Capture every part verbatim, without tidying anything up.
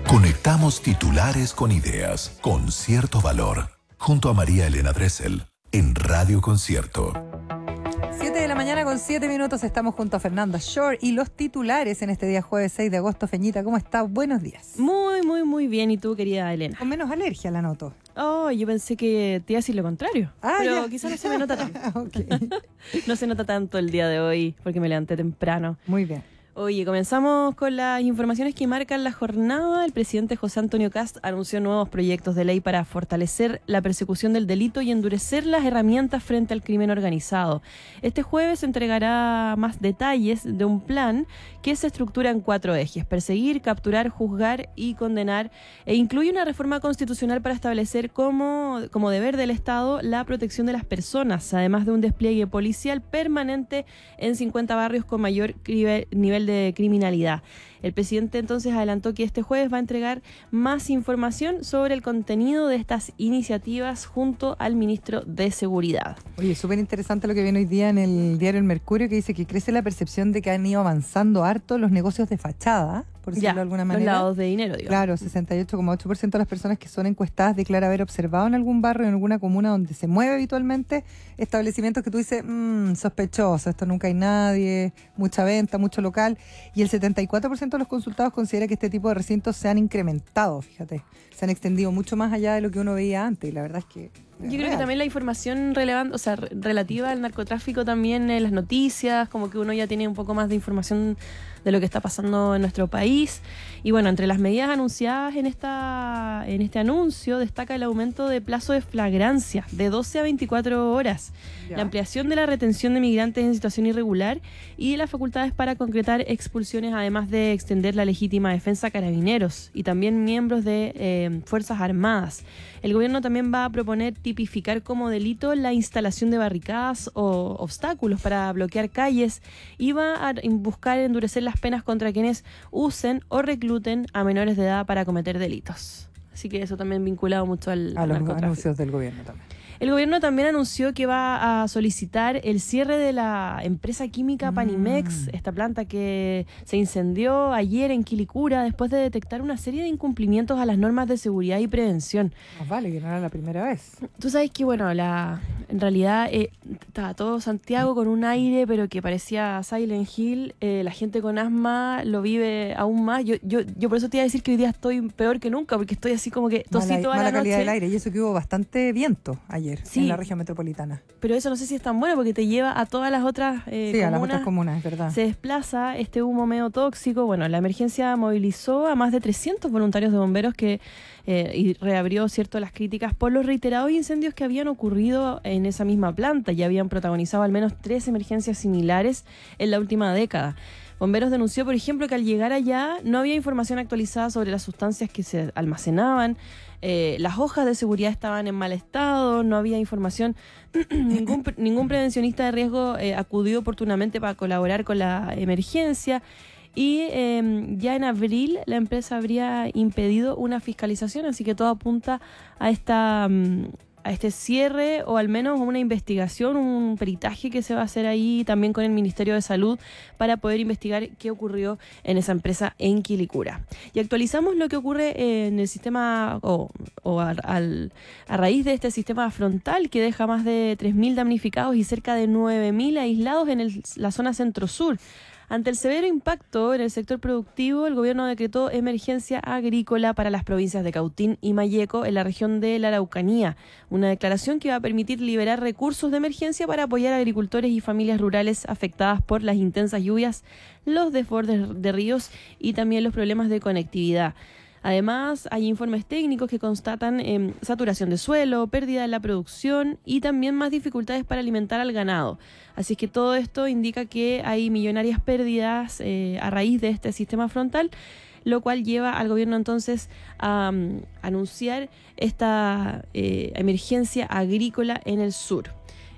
Conectamos titulares con ideas, con cierto valor. Junto a María Elena Dressel, en Radio Concierto. siete de la mañana con siete minutos, estamos junto a Fernanda Shore y los titulares en este día jueves seis de agosto. Feñita, ¿cómo estás? Buenos días. Muy, muy, muy bien. ¿Y tú, querida Elena? Con menos alergia la noto. Oh, yo pensé que te iba a decir lo contrario. Ah, pero ya. quizás no se me nota tanto. Okay. No se nota tanto el día de hoy porque me levanté temprano. Muy bien. Oye, comenzamos con las informaciones que marcan la jornada. El presidente José Antonio Kast anunció nuevos proyectos de ley para fortalecer la persecución del delito y endurecer las herramientas frente al crimen organizado. Este jueves se entregará más detalles de un plan que se estructura en cuatro ejes: perseguir, capturar, juzgar y condenar, e incluye una reforma constitucional para establecer como, como deber del Estado la protección de las personas, además de un despliegue policial permanente en cincuenta barrios con mayor nivel de criminalidad. El presidente entonces adelantó que este jueves va a entregar más información sobre el contenido de estas iniciativas junto al ministro de Seguridad. Oye, súper interesante lo que viene hoy día en el diario El Mercurio, que dice que crece la percepción de que han ido avanzando harto los negocios de fachada, por decirlo Ya, de alguna manera. los lavados de dinero, digamos. Claro, sesenta y ocho coma ocho por ciento de las personas que son encuestadas declara haber observado en algún barrio, en alguna comuna donde se mueve habitualmente, establecimientos que tú dices, mmm, sospechoso, esto nunca hay nadie, mucha venta, mucho local, y el setenta y cuatro por ciento de los consultados considera que este tipo de recintos se han incrementado, fíjate, se han extendido mucho más allá de lo que uno veía antes, y la verdad es que Yo creo que también la información relevante, o sea, re- relativa al narcotráfico también en las noticias, como que uno ya tiene un poco más de información de lo que está pasando en nuestro país. Y bueno, entre las medidas anunciadas en esta en este anuncio destaca el aumento de plazo de flagrancia de doce a veinticuatro horas, Ya. la ampliación de la retención de migrantes en situación irregular y las facultades para concretar expulsiones, además de extender la legítima defensa a carabineros y también miembros de eh, Fuerzas Armadas. El gobierno también va a proponer tipificar como delito la instalación de barricadas o obstáculos para bloquear calles y va a buscar endurecer las penas contra quienes usen o recluten a menores de edad para cometer delitos. Así que eso también vinculado mucho al, a al los narcotráfico. anuncios del gobierno también. El gobierno también anunció que va a solicitar el cierre de la empresa química Panimex, Mm. esta planta que se incendió ayer en Quilicura después de detectar una serie de incumplimientos a las normas de seguridad y prevención. Más vale, que no era la primera vez. Tú sabes que, bueno, la en realidad eh, estaba todo Santiago con un aire, pero que parecía Silent Hill. Eh, la gente con asma lo vive aún más. Yo, yo, yo por eso te iba a decir que hoy día estoy peor que nunca, porque estoy así como que tosí Mala, toda mala la calidad noche. del aire, y eso que hubo bastante viento ayer Sí. en la región metropolitana. Pero eso no sé si es tan bueno porque te lleva a todas las otras eh, Sí, a las comunas. otras comunas, es verdad. Se desplaza este humo medio tóxico. Bueno, la emergencia movilizó a más de trescientos voluntarios de bomberos que eh, y reabrió, cierto, las críticas por los reiterados incendios que habían ocurrido en esa misma planta. Ya habían protagonizado al menos tres emergencias similares en la última década. Bomberos denunció, por ejemplo, que al llegar allá no había información actualizada sobre las sustancias que se almacenaban, eh, las hojas de seguridad estaban en mal estado, no había información, ningún, ningún prevencionista de riesgo eh, acudió oportunamente para colaborar con la emergencia. Y eh, ya en abril la empresa habría impedido una fiscalización, así que todo apunta a esta um, a este cierre o al menos una investigación, un peritaje que se va a hacer ahí también con el Ministerio de Salud para poder investigar qué ocurrió en esa empresa en Quilicura. Y actualizamos lo que ocurre en el sistema o, o a, al, a raíz de este sistema frontal que deja más de tres mil damnificados y cerca de nueve mil aislados en el, la zona centro-sur. Ante el severo impacto en el sector productivo, el gobierno decretó emergencia agrícola para las provincias de Cautín y Malleco en la región de la Araucanía. Una declaración que va a permitir liberar recursos de emergencia para apoyar a agricultores y familias rurales afectadas por las intensas lluvias, los desbordes de ríos y también los problemas de conectividad. Además, hay informes técnicos que constatan eh, saturación de suelo, pérdida de la producción y también más dificultades para alimentar al ganado. Así es que todo esto indica que hay millonarias pérdidas eh, a raíz de este sistema frontal, lo cual lleva al gobierno entonces a um, anunciar esta eh, emergencia agrícola en el sur.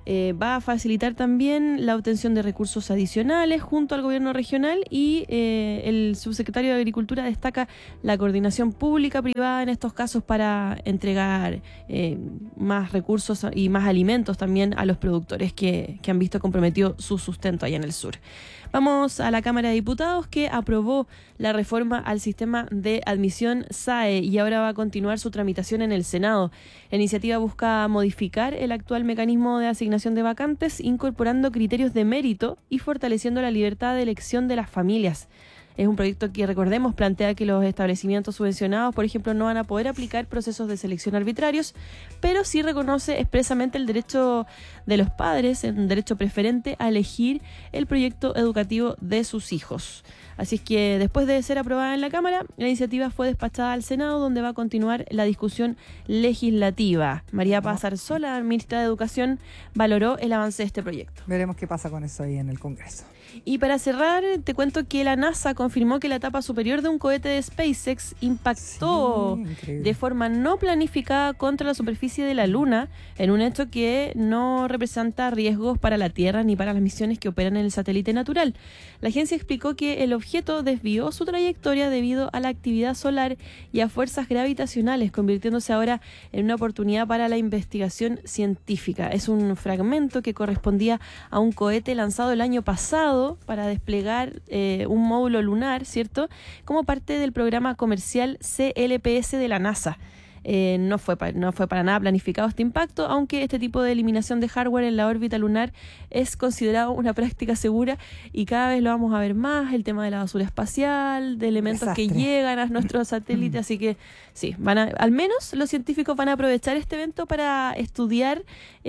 Eh, va a facilitar también la obtención de recursos adicionales junto al gobierno regional y eh, el subsecretario de Agricultura destaca la coordinación pública-privada en estos casos para entregar eh, más recursos y más alimentos también a los productores que, que han visto comprometido su sustento allá en el sur. Vamos a la Cámara de Diputados, que aprobó la reforma al sistema de admisión S A E y ahora va a continuar su tramitación en el Senado. La iniciativa busca modificar el actual mecanismo de asignación de vacantes, incorporando criterios de mérito y fortaleciendo la libertad de elección de las familias. Es un proyecto que, recordemos, plantea que los establecimientos subvencionados, por ejemplo, no van a poder aplicar procesos de selección arbitrarios, pero sí reconoce expresamente el derecho de los padres, un derecho preferente a elegir el proyecto educativo de sus hijos. Así es que después de ser aprobada en la Cámara, la iniciativa fue despachada al Senado, donde va a continuar la discusión legislativa. María Paz Arzola, ministra de Educación, valoró el avance de este proyecto. Veremos qué pasa con eso ahí en el Congreso. Y para cerrar, te cuento que la NASA confirmó que la etapa superior de un cohete de SpaceX impactó Sí, de forma no planificada contra la superficie de la Luna, en un hecho que no representa riesgos para la Tierra ni para las misiones que operan en el satélite natural. La agencia explicó que el objeto desvió su trayectoria debido a la actividad solar y a fuerzas gravitacionales, convirtiéndose ahora en una oportunidad para la investigación científica. Es un fragmento que correspondía a un cohete lanzado el año pasado para desplegar eh, un módulo lunar, ¿cierto?, como parte del programa comercial C L P S de la NASA. Eh, no fue pa- no fue para nada planificado este impacto, aunque este tipo de eliminación de hardware en la órbita lunar es considerado una práctica segura y cada vez lo vamos a ver más, el tema de la basura espacial, de elementos Desastre. que llegan a nuestros satélites, así que sí, van a, al menos los científicos van a aprovechar este evento para estudiar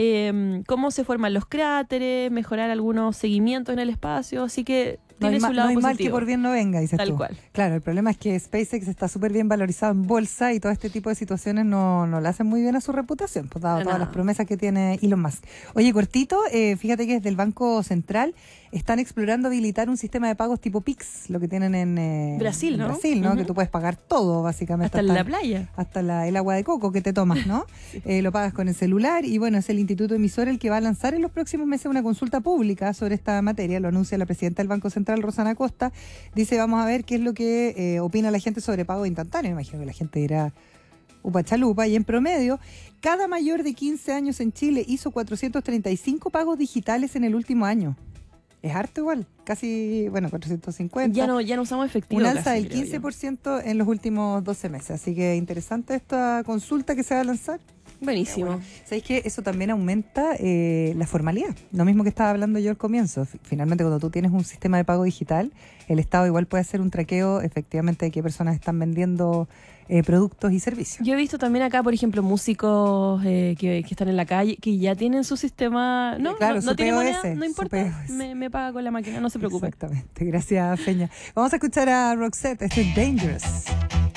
eh, cómo se forman los cráteres, mejorar algunos seguimientos en el espacio, así que No tiene hay, su ma- lado no hay mal positivo. que por bien no venga, dices Tal tú. cual. Claro, el problema es que SpaceX está súper bien valorizado en bolsa y todo este tipo de situaciones no, no le hacen muy bien a su reputación, pues dado Para todas nada. las promesas que tiene Elon Musk. Oye, cortito, eh, fíjate que desde el Banco Central están explorando habilitar un sistema de pagos tipo Pix, lo que tienen en eh, Brasil, en ¿no? Brasil, ¿no? Ujú. Que tú puedes pagar todo, básicamente. Hasta en la playa. Hasta la, el agua de coco que te tomas, ¿no? Eh, lo pagas con el celular y bueno, es el instituto emisor el que va a lanzar en los próximos meses una consulta pública sobre esta materia, lo anuncia la presidenta del Banco Central, Rosana Costa. Dice, vamos a ver qué es lo que eh, opina la gente sobre pago instantáneo. Imagino que la gente dirá upa chalupa, y en promedio, cada mayor de quince años en Chile hizo cuatrocientos treinta y cinco pagos digitales en el último año. Es harto igual, casi, bueno, cuatrocientos cincuenta. Ya no, ya no usamos efectivo. Un alza casi, del creo yo. quince por ciento en los últimos doce meses. Así que interesante esta consulta que se va a lanzar. Buenísimo. ¿Sabéis que eso también aumenta eh, la formalidad? Lo mismo que estaba hablando yo al comienzo. F- Finalmente, cuando tú tienes un sistema de pago digital, el Estado igual puede hacer un traqueo efectivamente de qué personas están vendiendo eh, productos y servicios. Yo he visto también acá, por ejemplo, músicos eh, que, que están en la calle, que ya tienen su sistema. No, Claro, no, no su tiene P O S, moneda, no su importa. P O S. Me, me paga con la máquina, no se preocupe. Exactamente. Gracias, Feña. Vamos a escuchar a Roxette. Esto es Dangerous.